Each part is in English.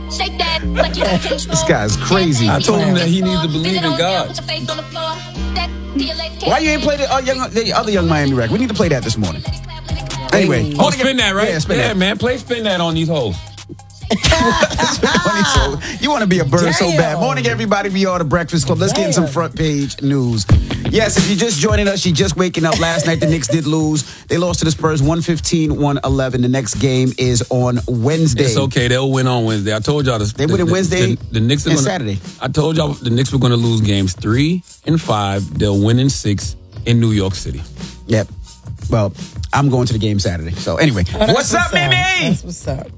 This guy's crazy. I told him that he needs to believe in God. Why you ain't play the other Young Miami record? We need to play that this morning. Anyway. Oh, spin that, right? Yeah, spin that. Man. Play spin that on these hoes. You want to be a bird so bad. Morning, everybody. We are the Breakfast Club. Let's get in some front page news. Yes, if you're just joining us, you're just waking up. Last night, the Knicks did lose. They lost to the Spurs 115-111. The next game is on Wednesday. It's okay. They'll win on Wednesday. I told y'all this. They win on Wednesday the Knicks are and gonna, Saturday. I told y'all the Knicks were going to lose games 3 and 5. They'll win in 6 in New York City. Yep. Well, I'm going to the game Saturday. So anyway, what's up, Mimi? That's what's up.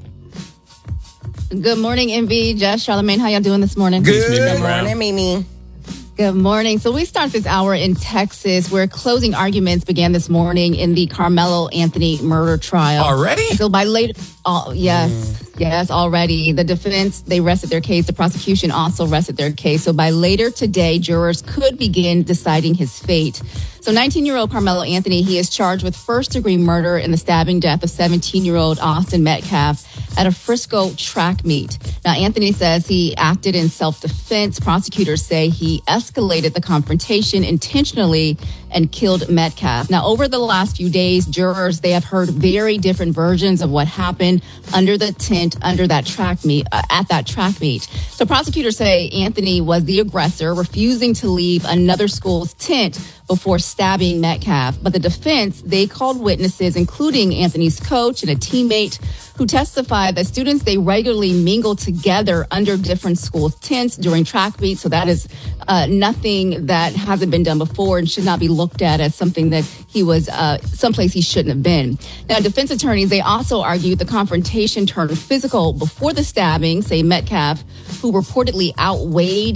Good morning, MV, Jess, Charlamagne. How y'all doing this morning? Good morning, Mimi. Good morning. So we start this hour in Texas, where closing arguments began this morning in the Carmelo Anthony murder trial. Already? So by later, yes, already. The defense, they rested their case. The prosecution also rested their case. So by later today, jurors could begin deciding his fate. So 19-year-old Carmelo Anthony, he is charged with first-degree murder in the stabbing death of 17-year-old Austin Metcalf at a Frisco track meet. Now, Anthony says he acted in self-defense. Prosecutors say he escalated the confrontation intentionally and killed Metcalf. Now, over the last few days, jurors, they have heard very different versions of what happened under the tent, under that track meet, at that track meet. So prosecutors say Anthony was the aggressor, refusing to leave another school's tent before stabbing Metcalf. But the defense, they called witnesses, including Anthony's coach and a teammate, who testified that students, they regularly mingle together under different schools' tents during track meets. So that is nothing that hasn't been done before and should not be looked at as something that he was someplace he shouldn't have been. Now, defense attorneys, they also argued the confrontation turned physical before the stabbing, say Metcalf, who reportedly outweighed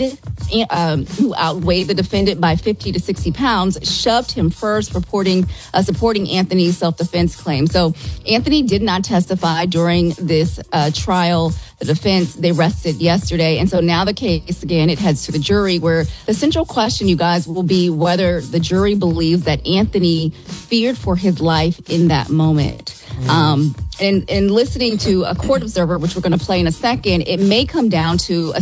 the defendant by 50 to 60 pounds, shoved him first, supporting Anthony's self-defense claim. So Anthony did not testify during this trial. The defense, they rested yesterday. And so now the case, again, it heads to the jury, where the central question, you guys, will be whether the jury believes that Anthony feared for his life in that moment. And listening to a court observer, which we're going to play in a second, it may come down to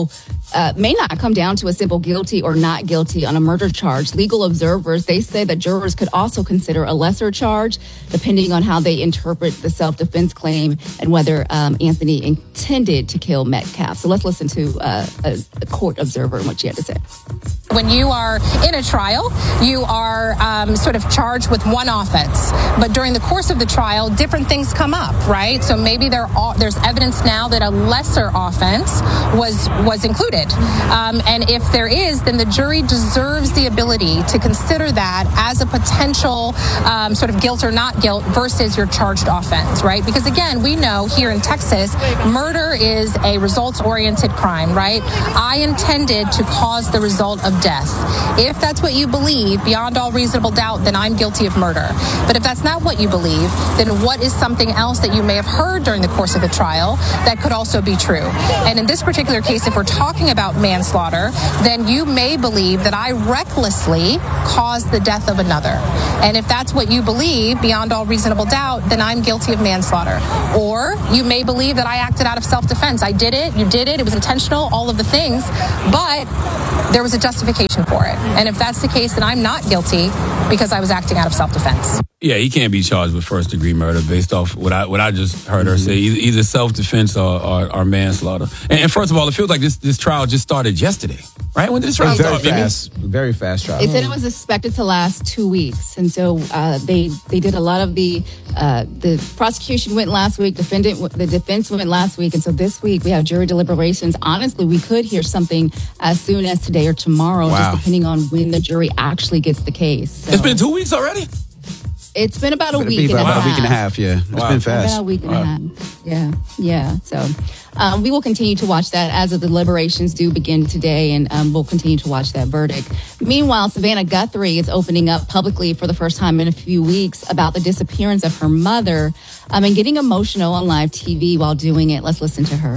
may not come down to a simple guilty or not guilty on a murder charge. Legal observers, they say that jurors could also consider a lesser charge, depending on how they interpret the self-defense claim and whether Anthony intended to kill Metcalf. So let's listen to a court observer and what she had to say. When you are in a trial, you are sort of charged with one offense. But during the course of the trial, different things come up, right? So maybe there's evidence now that a lesser offense was included. And if there is, then the jury deserves the ability to consider that as a potential sort of guilt or not guilt versus your charged offense, right? Because again, we know here in Texas, murder is a results-oriented crime, right? I intended to cause the result of death. If that's what you believe, beyond all reasonable doubt, then I'm guilty of murder. But if that's not what you believe, then what is something else that you may have heard during the course of the trial that could also be true? And in this particular case, if we're talking about manslaughter, then you may believe that I recklessly caused the death of another. And if that's what you believe, beyond all reasonable doubt, then I'm guilty of manslaughter. Or you may believe that I acted out of self-defense. I did it, you did it, it was intentional, all of the things, but there was a justification for it. And if that's the case, then I'm not guilty because I was acting out of self-defense. Yeah, he can't be charged with first-degree murder based off what I just heard her say. Either self-defense or manslaughter. And first of all, it feels like this trial just started yesterday, right? When did this trial start? Very fast trial. They said it was expected to last 2 weeks, and so they did a lot of the prosecution went last week, the defense went last week, and so this week we have jury deliberations. Honestly, we could hear something as soon as today or tomorrow, just depending on when the jury actually gets the case. So. It's been 2 weeks already? It's been about a week and a half. About a week and a half, yeah. It's been fast. About a week and a half. Yeah. So we will continue to watch that as the deliberations do begin today, and we'll continue to watch that verdict. Meanwhile, Savannah Guthrie is opening up publicly for the first time in a few weeks about the disappearance of her mother and getting emotional on live TV while doing it. Let's listen to her.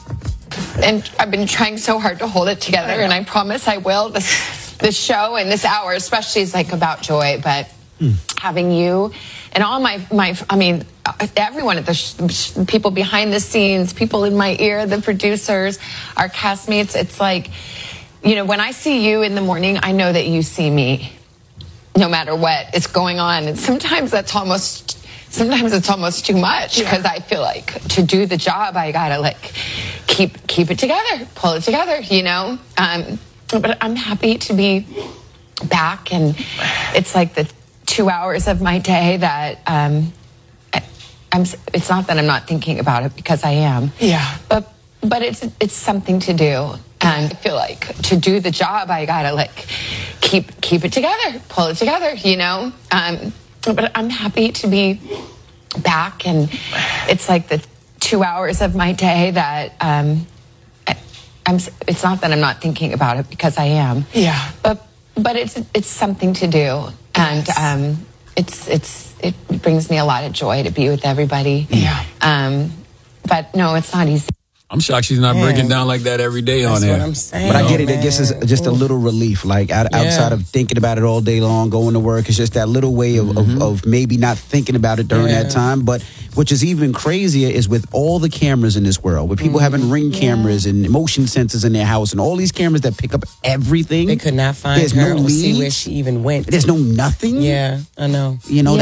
And I've been trying so hard to hold it together, and I promise I will. This show and this hour especially is like about joy, but having you and all everyone at the people behind the scenes, people in my ear, the producers, our castmates. It's like, when I see you in the morning, I know that you see me, no matter what is going on. And sometimes it's almost too much, because I feel like to do the job, I gotta keep it together, pull it together, But I'm happy to be back, and it's like the 2 hours of my day that it's not that I'm not thinking about it, because I am. Yeah. But it's something to do, and I feel like to do the job, I gotta keep it together, pull it together, But I'm happy to be back, and it's like the 2 hours of my day that it's not that I'm not thinking about it, because I am. Yeah. But it's something to do, and it brings me a lot of joy to be with everybody. Yeah. But no, it's not easy. I'm shocked she's not breaking down like that every day on That's air. what I'm saying. But I get it. It gets us just a little relief, outside of thinking about it all day long, going to work. It's just that little way of maybe not thinking about it during that time. But which is even crazier is with all the cameras in this world, with people having Ring cameras and motion sensors in their house and all these cameras that pick up everything. They could not find her or see where she even went. There's no nothing. Yeah, I know.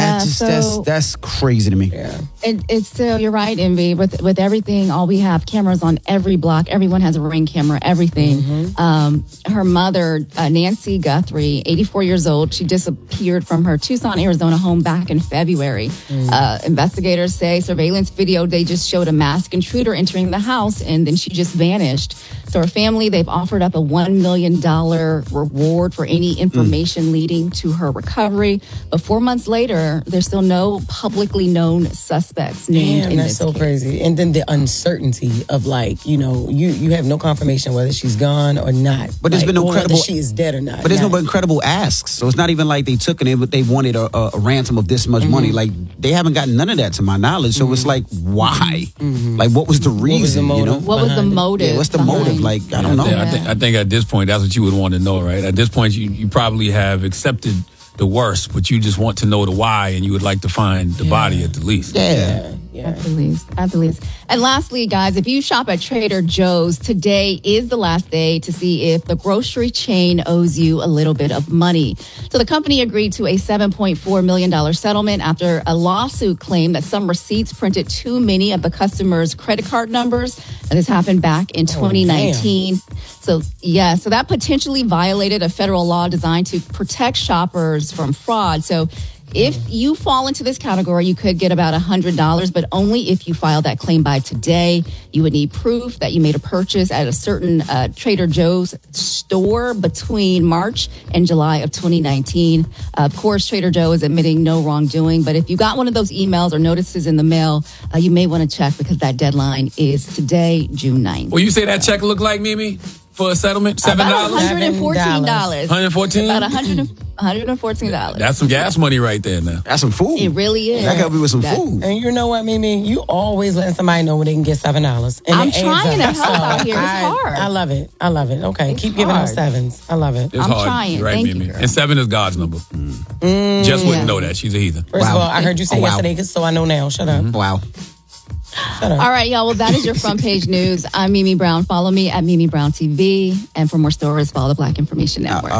That's crazy to me. Yeah. It's still, you're right, Envy. With everything, all we have cameras on every block. Everyone has a Ring camera, everything. Her mother, Nancy Guthrie, 84 years old, she disappeared from her Tucson, Arizona home back in February. Investigators say surveillance video, they just showed a masked intruder entering the house, and then she just vanished. So her family, they've offered up a $1 million reward for any information leading to her recovery. But 4 months later, there's still no publicly known suspects named in this that's so case. crazy. And then the uncertainty of you have no confirmation whether she's gone or not. But there's been no credible, whether she is dead or not. But there's no incredible asks. So it's not even like they took it, but they wanted a ransom of this much money. Like, they haven't gotten none of that to my knowledge. So it's like, why? Like, what was the reason? What was the motive? Yeah, what's the motive? Like, I don't know. I think at this point, that's what you would want to know, right? At this point, you probably have accepted the worst, but you just want to know the why, and you would like to find the body at the least. Yeah. At the least. And lastly, guys, if you shop at Trader Joe's, today is the last day to see if the grocery chain owes you a little bit of money. So the company agreed to a $7.4 million settlement after a lawsuit claimed that some receipts printed too many of the customers' credit card numbers. And this happened back in 2019. So that potentially violated a federal law designed to protect shoppers from fraud. So if you fall into this category, you could get about $100, but only if you file that claim by today. You would need proof that you made a purchase at a certain Trader Joe's store between March and July of 2019. Of course, Trader Joe is admitting no wrongdoing, but if you got one of those emails or notices in the mail, you may want to check, because that deadline is today, June 9th. Well, you say that check look like, Mimi, for a settlement? $7? About $114. $114? About $114. That's some gas money right there now. That's some food. It really is. That got me with some food. And you know what, Mimi? You always letting somebody know when they can get $7. And I'm it adds trying to up. help out here. It's hard. I love it. Okay, keep giving them sevens. I love it. It's I'm hard. trying. Right, Thank Mimi. you, girl. And 7 is God's number. Just wouldn't know that. She's a heathen. First of all, I heard you say wow. yesterday, so I know now. Shut up. Wow. Shut up. All right, y'all. Well, that is your front page news. I'm Mimi Brown. Follow me at Mimi Brown TV. And for more stories, follow the Black Information Network.